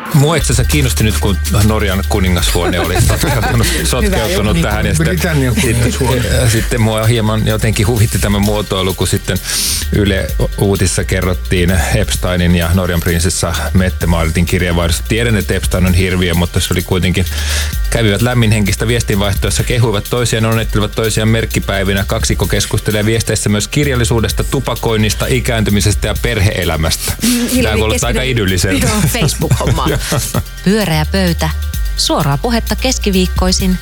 Mua itse asiassa kiinnosti nyt, kun Norjan kuningashuone oli sotkeutunut tähän. Ja Britannian kuningashuone. Sitten mua hieman jotenkin huvitti tämä muotoilu, kun sitten Yle Uutisissa kerrottiin Epsteinin ja Norjan prinsessa Mette-Maaritin kirjeenvaihdosta. Tiedän, että Epstein on hirviö, mutta se oli kuitenkin, kävivät lämminhenkistä viestinvaihtoissa, kehuivat toisiaan, onnettelivat toisiaan merkkipäivinä. Kaksikko keskustelee viesteissä myös kirjallisuudesta, tupakoinnista, ikääntymisestä ja perhe-elämästä. Tämä kuulostaa aika idylliseltä. Facebook-hommaa. Pyöreä pöytä. Suoraa puhetta keskiviikkoisin